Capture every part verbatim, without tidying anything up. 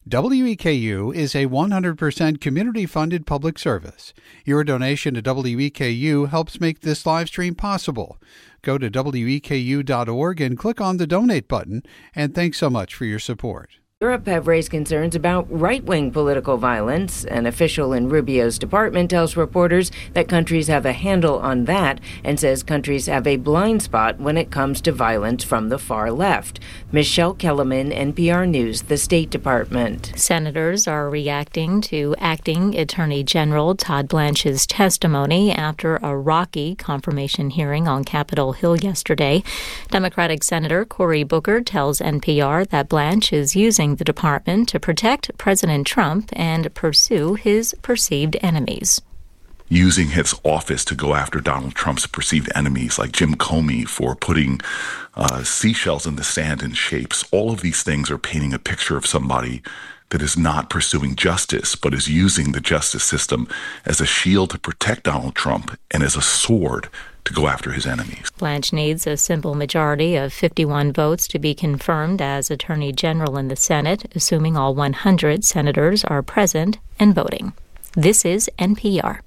W E K U is a one hundred percent community-funded public service. Your donation to W E K U helps make this live stream possible. Go to W E K U dot org and click on the donate button, and thanks so much for your support. Europe have raised concerns about right-wing political violence. An official in Rubio's department tells reporters that countries have a handle on that and says countries have a blind spot when it comes to violence from the far left. Michelle Kellerman, N P R News, the State Department. Senators are reacting to Acting Attorney General Todd Blanche's testimony after a rocky confirmation hearing on Capitol Hill yesterday. Democratic Senator Cory Booker tells N P R that Blanche is using the department to protect President Trump and pursue his perceived enemies. Using his office to go after Donald Trump's perceived enemies, like Jim Comey for putting uh, seashells in the sand in shapes. All of these things are painting a picture of somebody that is not pursuing justice, but is using the justice system as a shield to protect Donald Trump and as a sword to go after his enemies. Blanche needs a simple majority of fifty-one votes to be confirmed as Attorney General in the Senate, assuming all one hundred senators are present and voting. This is N P R.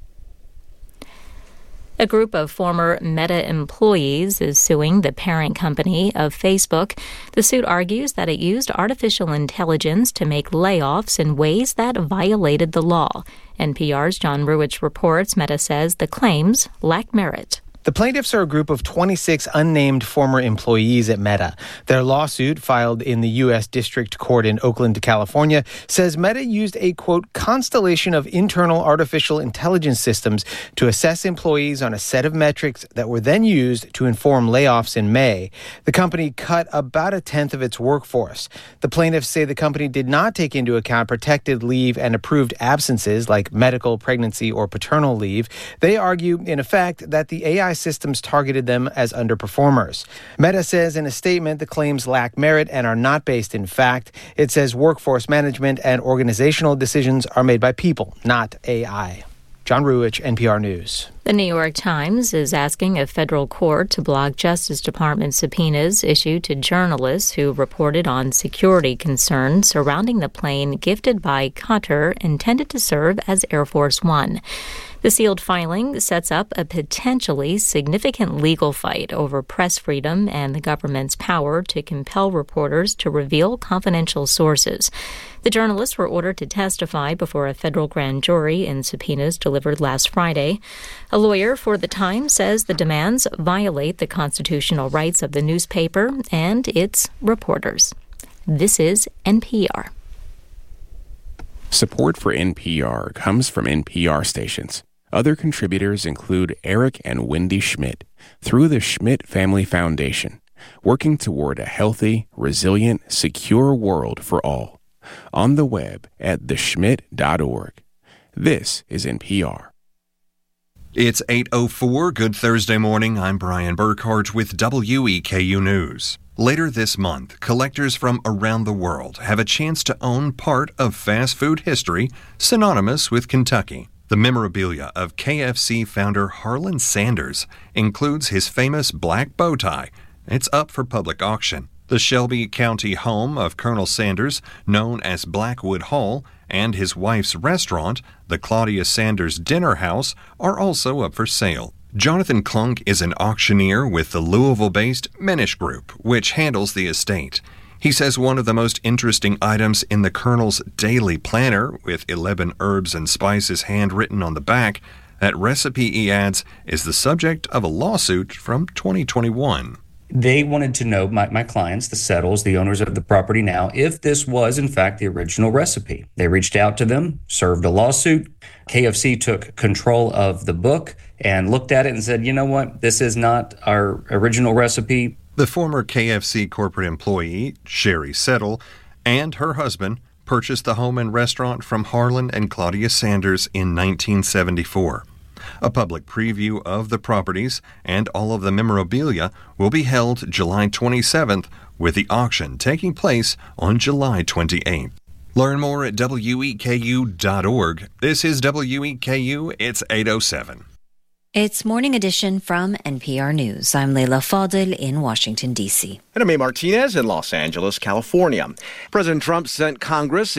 A group of former Meta employees is suing the parent company of Facebook. The suit argues that it used artificial intelligence to make layoffs in ways that violated the law. N P R's John Ruwitch reports Meta says the claims lack merit. The plaintiffs are a group of twenty-six unnamed former employees at Meta. Their lawsuit, filed in the U S District Court in Oakland, California, says Meta used a, quote, constellation of internal artificial intelligence systems to assess employees on a set of metrics that were then used to inform layoffs in May. The company cut about a tenth of its workforce. The plaintiffs say the company did not take into account protected leave and approved absences like medical, pregnancy, or paternal leave. They argue, in effect, that the A I systems targeted them as underperformers. Meta says in a statement the claims lack merit and are not based in fact. It says workforce management and organizational decisions are made by people, not A I. John Ruwitch, N P R News. The New York Times is asking a federal court to block Justice Department subpoenas issued to journalists who reported on security concerns surrounding the plane gifted by Qatar intended to serve as Air Force One. The sealed filing sets up a potentially significant legal fight over press freedom and the government's power to compel reporters to reveal confidential sources. The journalists were ordered to testify before a federal grand jury in subpoenas delivered last Friday. A lawyer for the Times says the demands violate the constitutional rights of the newspaper and its reporters. This is N P R. Support for N P R comes from N P R stations. Other contributors include Eric and Wendy Schmidt through the Schmidt Family Foundation, working toward a healthy, resilient, secure world for all. On the web at the schmidt dot org. This is N P R. It's eight oh four. Good Thursday morning. I'm Brian Burkhart with W E K U News. Later this month, collectors from around the world have a chance to own part of fast food history synonymous with Kentucky. The memorabilia of K F C founder Harlan Sanders includes his famous black bow tie. It's up for public auction. The Shelby County home of Colonel Sanders, known as Blackwood Hall, and his wife's restaurant, the Claudia Sanders Dinner House, are also up for sale. Jonathan Klunk is an auctioneer with the Louisville-based Menish Group, which handles the estate. He says one of the most interesting items in the Colonel's daily planner, with eleven herbs and spices handwritten on the back, that recipe, he adds, is the subject of a lawsuit from twenty twenty-one. They wanted to know, my, my clients, the Settles, the owners of the property now, if this was, in fact, the original recipe. They reached out to them, served a lawsuit. K F C took control of the book and looked at it and said, you know what, this is not our original recipe. The former K F C corporate employee, Sherry Settle, and her husband purchased the home and restaurant from Harlan and Claudia Sanders in nineteen seventy-four. A public preview of the properties and all of the memorabilia will be held July twenty-seventh, with the auction taking place on July twenty-eighth. Learn more at W E K U dot org. This is W E K U. It's eight oh seven. It's Morning Edition from N P R News. I'm Leila Fadel in Washington, D C. And I'm A. Martinez in Los Angeles, California. President Trump sent Congress